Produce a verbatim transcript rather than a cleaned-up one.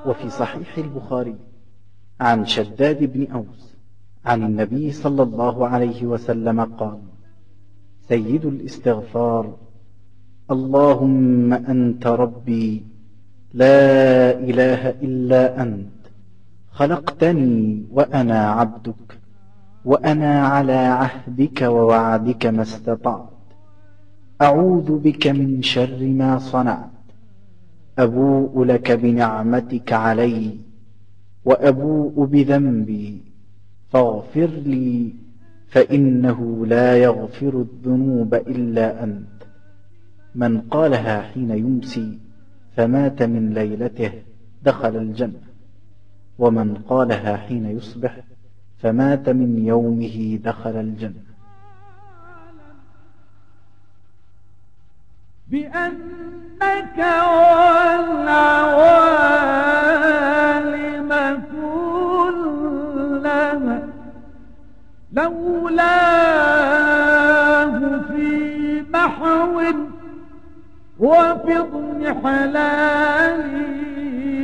وفي صحيح البخاري عن شداد بن أوس عن النبي صلى الله عليه وسلم قال: سيد الاستغفار: اللهم أنت ربي لا إله إلا أنت، خلقتني وأنا عبدك، وأنا على عهدك ووعدك ما استطعت، أعوذ بك من شر ما صنعت، أبوء لك بنعمتك علي وأبوء بذنبي فاغفر لي فإنه لا يغفر الذنوب إلا أنت. من قالها حين يمسي فمات من ليلته دخل الجنة، ومن قالها حين يصبح فمات من يومه دخل الجنة. بأنك والعوالم كلها لولاه في محو وفي اضمحلال